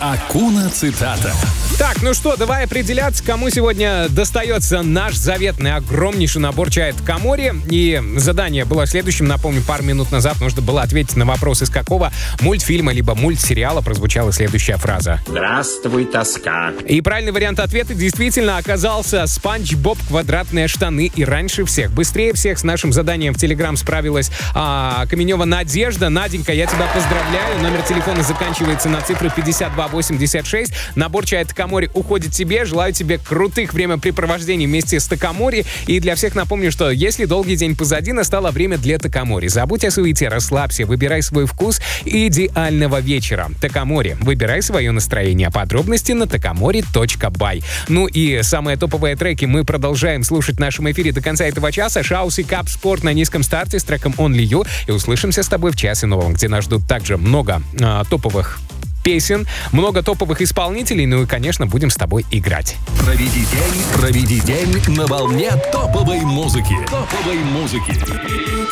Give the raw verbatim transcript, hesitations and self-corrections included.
Акуна цитата. Так, ну что, давай определяться, кому сегодня достается наш заветный огромнейший набор чая Такамори. И задание было следующим. Напомню, пару минут назад нужно было ответить на вопрос, из какого мультфильма либо мультсериала прозвучала следующая фраза. Здравствуй, тоска. И правильный вариант ответа действительно оказался «Спанч Боб. Квадратные штаны». И раньше всех, быстрее всех с нашим заданием в Телеграм справилась а, Каменева Надежда. Наденька, я тебя поздравляю. Номер телефона заканчивается на цифру пятьдесят два восемьдесят шесть. Набор чая Такамори уходит тебе. Желаю тебе крутых времяпрепровождений вместе с Такамори. И для всех напомню, что если долгий день позади, настало время для Такамори. Забудь о суете, расслабься, выбирай свой вкус идеального вечера. Такамори. Выбирай свое настроение. Подробности на такамори точка бай. Ну и самые топовые треки мы продолжаем слушать в нашем эфире до конца этого часа. Шаус и Кап Спорт на низком старте с треком Only You. И услышимся с тобой в часе новом, где нас ждут также много а, топовых песен, много топовых исполнителей, ну и, конечно, будем с тобой играть. Проведи день, проведи день на волне топовой музыки. Топовой музыки.